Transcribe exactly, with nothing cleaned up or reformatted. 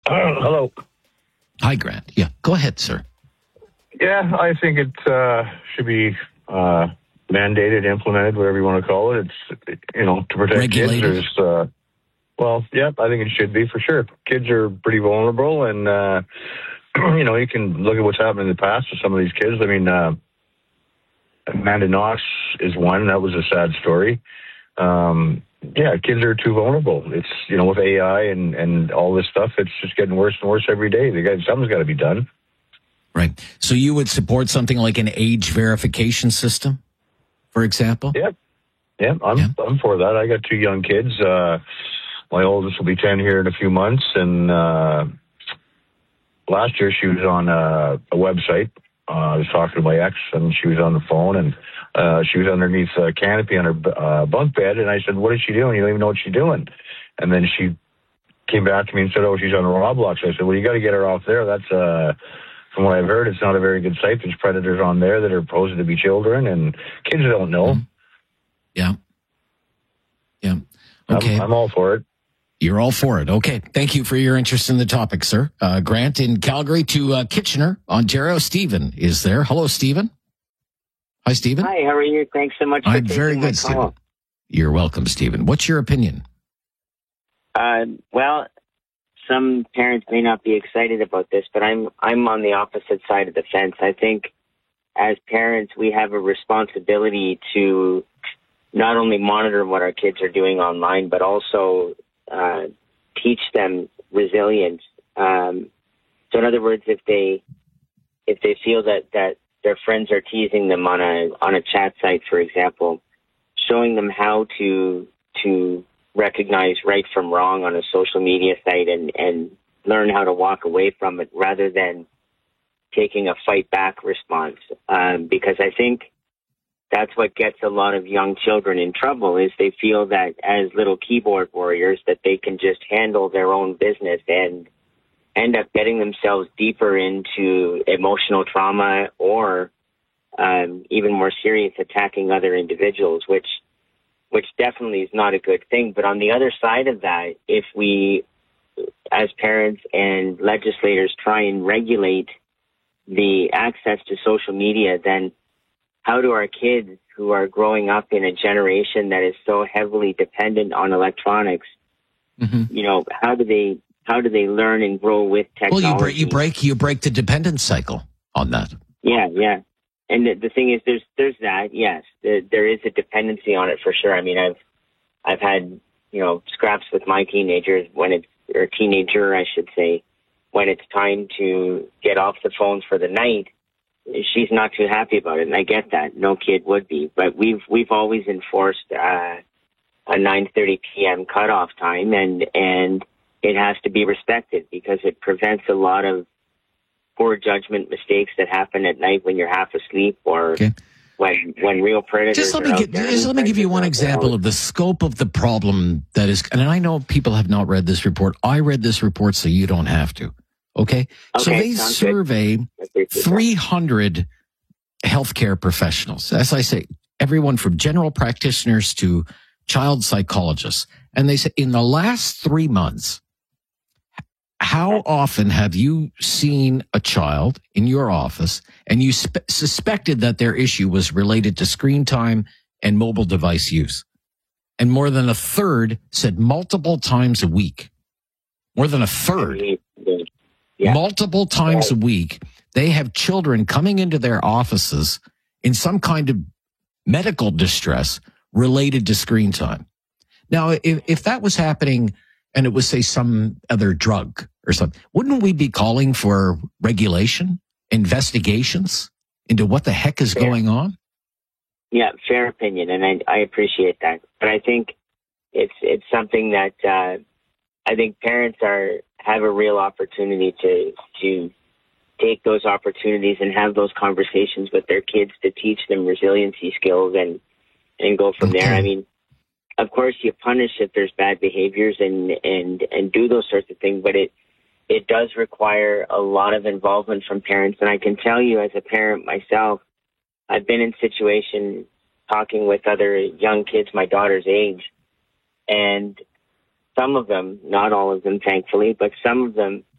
Hello. Hi, Grant. Yeah, go ahead, sir. Yeah, I think it uh, should be uh, mandated, implemented, whatever you want to call it. It's, you know, to protect Regulated? kids. There's, uh, well, yeah, I think it should be for sure. Kids are pretty vulnerable, and, uh, you know, you can look at what's happened in the past with some of these kids. I mean, uh, Amanda Knox is one. That was a sad story. Um, yeah, kids are too vulnerable. It's, you know, with A I and, and all this stuff, it's just getting worse and worse every day. They got, something's got to be done. Right. So you would support something like an age verification system, for example? Yeah. Yeah, I'm, Yeah. I'm for that. I got two young kids. Uh, my oldest will be ten here in a few months. And uh, last year she was on a, a website. Uh, I was talking to my ex, and she was on the phone, and uh, she was underneath a canopy on her uh, bunk bed. And I said, "What is she doing? You don't even know what she's doing." And then she came back to me and said, "Oh, she's on Roblox." I said, "Well, you got to get her off there. That's, uh, from what I've heard, it's not a very good site. There's predators on there that are posed to be children, and kids don't know." Mm-hmm. Yeah. Yeah. Okay. I'm, I'm all for it. You're all for it. Okay. Thank you for your interest in the topic, sir. Uh, Grant in Calgary to uh, Kitchener, Ontario. Stephen is there. Hello, Stephen. Hi, Stephen. Hi, how are you? Thanks so much for I'm taking very my good, Stephen. call. You're welcome, Stephen. What's your opinion? Uh, well, some parents may not be excited about this, but I'm I'm on the opposite side of the fence. I think as parents, we have a responsibility to not only monitor what our kids are doing online, but also uh, teach them resilience. Um, so, in other words, if they if they feel that, that their friends are teasing them on a on a chat site, for example, showing them how to to recognize right from wrong on a social media site and, and learn how to walk away from it rather than taking a fight back response. Um, because I think that's what gets a lot of young children in trouble is they feel that as little keyboard warriors that they can just handle their own business and end up getting themselves deeper into emotional trauma or um, even more serious attacking other individuals, which which definitely is not a good thing. But on the other side of that, if we, as parents and legislators, try and regulate the access to social media, then how do our kids who are growing up in a generation that is so heavily dependent on electronics, mm-hmm. you know, how do they how do they learn and grow with technology? Well, you break you break you break the dependence cycle on that. Yeah, yeah. And the, the thing is, there's there's that. Yes, there, there is a dependency on it for sure. I mean, I've I've had you know scraps with my teenagers when it's or teenager, I should say, when it's time to get off the phone for the night. She's not too happy about it, and I get that. No kid would be, but we've we've always enforced uh, a nine thirty p.m. cutoff time, and and it has to be respected because it prevents a lot of poor judgment mistakes that happen at night when you're half asleep or okay. when when real predators. Just let me get, just let me give you one example of the scope of the problem that is. And I know people have not read this report. I read this report, so you don't have to. Okay, okay so they survey three hundred healthcare professionals. As I say, everyone from general practitioners to child psychologists, and they say in the last three months. How often have you seen a child in your office and you spe- suspected that their issue was related to screen time and mobile device use? And more than a third said multiple times a week. More than a third. Yeah. Multiple times a week, they have children coming into their offices in some kind of medical distress related to screen time. Now, if, if that was happening and it was, say, some other drug or something, wouldn't we be calling for regulation, investigations into what the heck is fair. going on? Yeah, fair opinion, and I, I appreciate that. But I think it's it's something that uh, I think parents are have a real opportunity to to take those opportunities and have those conversations with their kids to teach them resiliency skills and and go from okay. there. I mean, of course, you punish if there's bad behaviors and, and, and do those sorts of things, but it it does require a lot of involvement from parents. And I can tell you as a parent myself, I've been in situations talking with other young kids my daughter's age, and some of them, not all of them, thankfully, but some of them